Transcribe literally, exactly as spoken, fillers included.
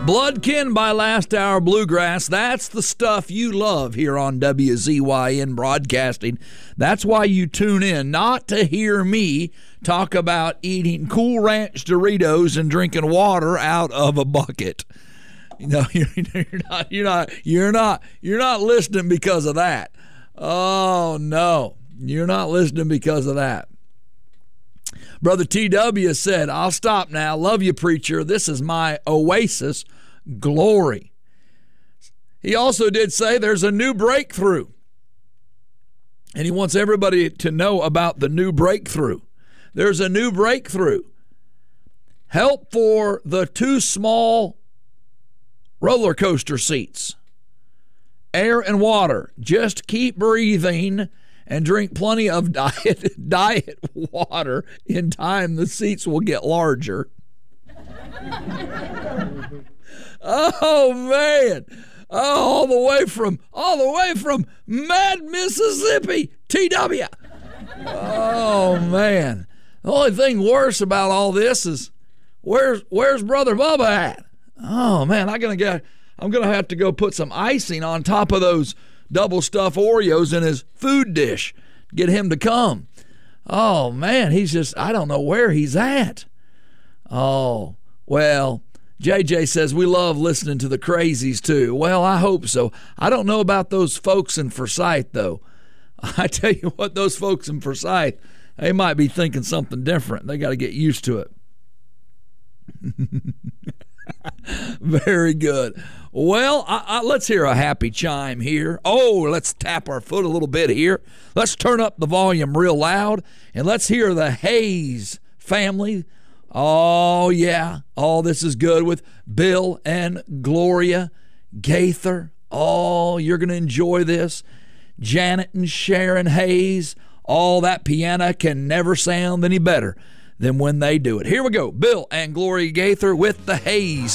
Bloodkin by Last Hour Bluegrass. That's the stuff you love here on W Z Y N Broadcasting. That's why you tune in, not to hear me talk about eating Cool Ranch Doritos and drinking water out of a bucket. You know, you're, you're not, you're not, you're not, you're not listening because of that. Oh no, you're not listening because of that. Brother T W said, I'll stop now. Love you, preacher. This is my oasis glory. He also did say there's a new breakthrough. And he wants everybody to know about the new breakthrough. There's a new breakthrough. Help for the too small roller coaster seats. Air and water. Just keep breathing and drink plenty of diet diet water. In time, the seats will get larger. Oh, man. Oh, all the way from, all the way from Mad Mississippi, T W. Oh, man. The only thing worse about all this is, where's where's Brother Bubba at? Oh, man, I'm going to get, I'm going to have to go put some icing on top of those double stuffed Oreos in his food dish. Get him to come. Oh, man, he's just, I don't know where he's at. Oh, well, J J says we love listening to the crazies too. Well, I hope so. I don't know about those folks in Forsyth, though. I tell you what, those folks in Forsyth, they might be thinking something different. They got to get used to it. Very good. Well, I, I, let's hear a happy chime here. Oh, let's tap our foot a little bit here. Let's turn up the volume real loud, and let's hear the Hayes family. Oh, yeah. Oh, this is good with Bill and Gloria Gaither. Oh, you're going to enjoy this. Janet and Sharon Hayes. Oh, that piano can never sound any better than when they do it. Here we go. Bill and Gloria Gaither with the Hayes